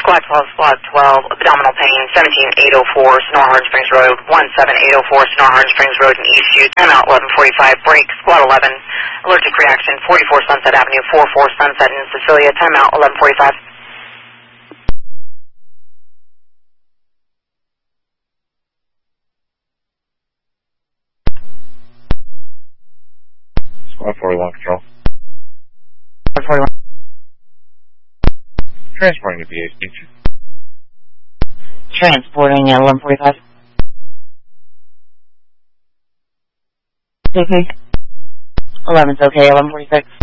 Squad 12, Squad 12, abdominal pain, 17804, Sonora Hard Springs Road, 17804, Sonora Hard Springs Road in Eastview, timeout 1145, break, Squad 11, allergic reaction, 44 Sunset Avenue, 44 Sunset in Cecilia, timeout 1145. Squad 41 Control. Squad 41. Transporting to VA station. Transporting at 1145. Okay. 11's okay, 1146.